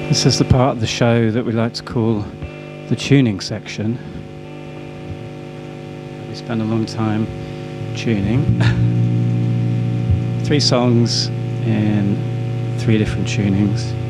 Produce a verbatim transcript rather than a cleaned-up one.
This is the part of the show that we like to call the tuning section. We spend a long time tuning. Three songs in three different tunings.